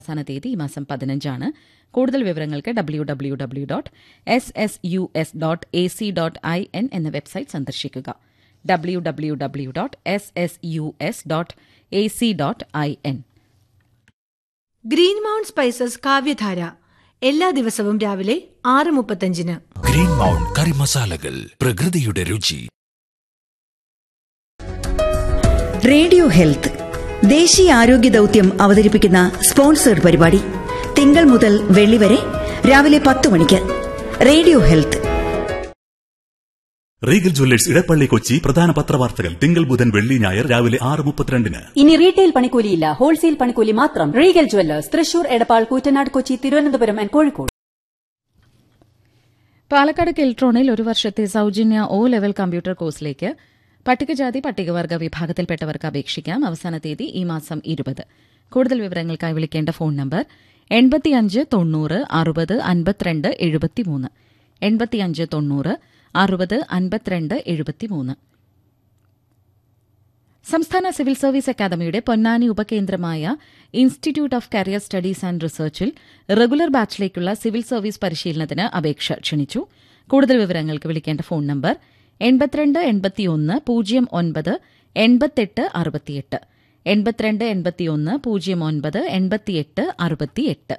അവസാന തീയതി ഈ മാസം 15 കൂടുതൽ വിവരങ്ങൾക്ക് www.ssus.ac.in എന്ന വെബ്സൈറ്റ് സന്ദർശിക്കുക. www.ssus.ac.in. ഗ്രീൻ മൗണ്ട് സ്പൈസസ് കാവ്യധാര എല്ലാ ദിവസവും രാവിലെ 6:35. ഗ്രീൻ മൗണ്ട് കറി മസാലകൾ, പ്രകൃതിയുടെ രുചി. റേഡിയോ ഹെൽത്ത് ദേശീയ ആരോഗ്യ ദൌത്യം അവതരിപ്പിക്കുന്ന സ്പോൺസേഡ് പരിപാടി തിങ്കൾ മുതൽ വെള്ളി വരെ രാവിലെ 10 മണിക്ക്. Radio health. Regal Jewellers Edappally Kochi പ്രധാന പത്രവാർത്തകൾ തിങ്കൾ ബുധൻ വെള്ളി ഞായർ രാവിലെ 6:32. ഇനി റീറ്റെയിൽ പണിക്കൂലിയില്ല, ഹോൾസെയിൽ പണിക്കൂലി മാത്രം. Regal Jewellers, Thrissur, Edappal, Koottanad, Kochi, Thiruvananthapuram and Kozhikode. Palakkad കെൽട്രോണിൽ 1 വർഷത്തെ സൌജന്യ O ലെവൽ കമ്പ്യൂട്ടർ കോഴ്സിലേക്ക് പട്ടികജാതി പട്ടികവർഗ വിഭാഗത്തിൽപ്പെട്ടവർക്ക് അപേക്ഷിക്കാം. അവസാന തീയതി ഈ മാസം 20. കൂടുതൽ വിവരങ്ങൾക്കായി വിളിക്കേണ്ട ഫോൺ നമ്പർ 85 90 60 52 73. 85 90 60 52 73. സംസ്ഥാന സിവിൽ സർവീസ് അക്കാദമിയുടെ Ponnani ഉപകേന്ദ്രമായ institute of career studies and റിസർച്ചിൽ regular ബാച്ചിലേക്കുള്ള civil service പരിശീലനത്തിന് അപേക്ഷ ക്ഷണിച്ചു. കൂടുതൽ വിവരങ്ങൾക്ക് വിളിക്കേണ്ട phone number 82 81 09 88 68. 82 81 09 88 68.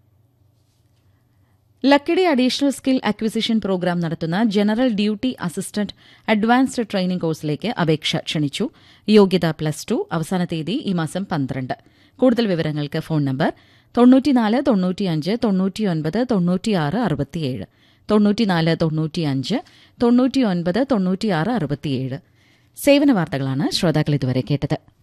Lakkidi additional skill acquisition programme നടത്തുന്ന general duty assistant advanced training കോഴ്സിലേക്ക് അപേക്ഷ ക്ഷണിച്ചു. യോഗ്യത +2. അവസാന തീയതി ഈ മാസം 12. കൂടുതൽ വിവരങ്ങൾക്ക് ഫോൺ നമ്പർ 94 95 99 96 67. 94 95 99 96 67. സേവന വാർത്തകളാണ് ശ്രോതാക്കൾ ഇതുവരെ കേട്ടത്.